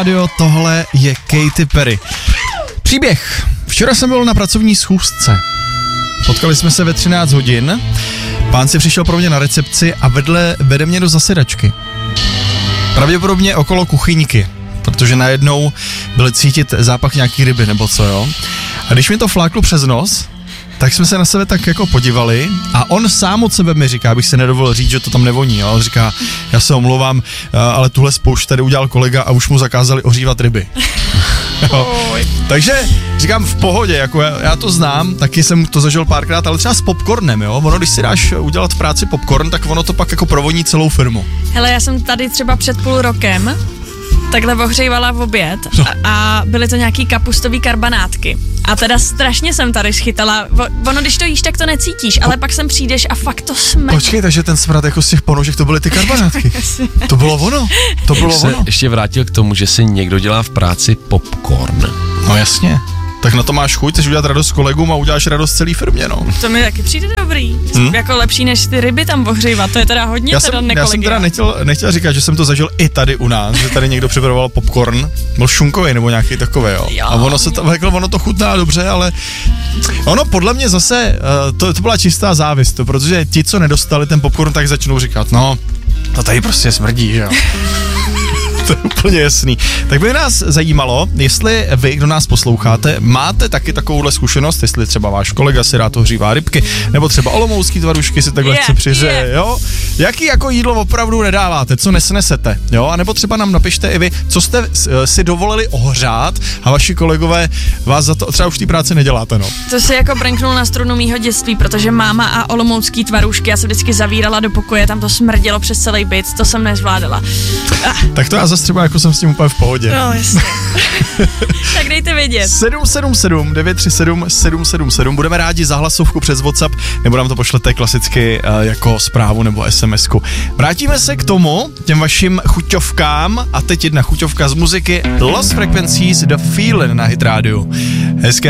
Radio, tohle je Katy Perry. Příběh. Včera jsem byl na pracovní schůzce. Potkali jsme se ve 13 hodin. Pán si přišel pro mě na recepci a vede mě do zasedačky. Pravděpodobně okolo kuchyňky, protože najednou byl cítit zápach nějaký ryby nebo co, jo. A když mi to fláklo přes nos, tak jsme se na sebe tak jako podívali a on sám od sebe mi říká, abych se nedovolil říct, že to tam nevoní, jo. On říká, já se omlouvám, ale tuhle spoušť tady udělal kolega a už mu zakázali ohřívat ryby. Takže říkám v pohodě, jako já to znám, taky jsem to zažil párkrát, ale třeba s popcornem, jo. Ono, když si dáš udělat v práci popcorn, tak ono to pak jako provoní celou firmu. Hele, já jsem tady třeba před půl rokem takhle ohřívala v oběd a byly to nějaký kapustový karbanátky. A teda strašně jsem tady schytala. Ono, když to jíš, tak to necítíš, ale pak sem přijdeš a fakt to smrdí. Počkej, takže ten smrad jako z těch ponožek, to byly ty karbanátky. To bylo ono. To bylo ono. Se ještě vrátil k tomu, že si někdo dělá v práci popcorn. No jasně. Tak na to máš chuť, chceš udělat radost kolegům a uděláš radost celý firmě, no. To mi taky přijde dobrý. Jako lepší, než ty ryby tam ohřívat, to je teda hodně nekolegiální. Já jsem teda nechtěl říkat, že jsem to zažil i tady u nás, že tady někdo připravoval popcorn, byl šunkový nebo nějaký takový, jo. A ono to chutná dobře, ale ono podle mě zase, to byla čistá závist, protože ti, co nedostali ten popcorn, tak začnou říkat, no, to tady prostě smrdí, že jo. To je úplně jasný. Tak by nás zajímalo, jestli vy, kdo nás posloucháte, máte taky takovouhle zkušenost, jestli třeba váš kolega si rád ohřívá rybky, nebo třeba olomoucký tvarušky si takhle chce přiřeje, jo? Jaký jako jídlo opravdu nedáváte, co nesnesete, jo? A nebo třeba nám napište i vy, co jste si dovolili ohřát a vaši kolegové vás za to třeba už té práci neděláte, no. To si jako brenknul na strunu mýho dětství, protože máma a olomoucký tvarušky, já se vždycky zavírala do pokoje, tam to smrdilo přes celý byt, to jsem nezvládala. Tak to já zase třeba jako jsem s tím úplně v pohodě. No, jasně. Tak dejte vědět. 777 937 777. Budeme rádi za hlasovku přes WhatsApp, nebo nám to pošlete klasicky jako zprávu nebo SMS-ku. Vrátíme se k tomu, těm vašim chuťovkám, a teď jedna chuťovka z muziky Lost Frequencies, The Feeling na Hit Radio. Hezké